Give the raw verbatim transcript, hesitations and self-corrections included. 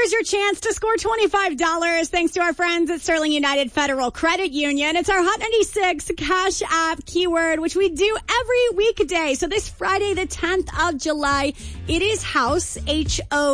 Here's your chance to score twenty-five dollars thanks to our friends at Sterling United Federal Credit Union. It's our Hot ninety-six Cash App keyword, which we do every weekday. So this Friday, the tenth of July, it is House, H O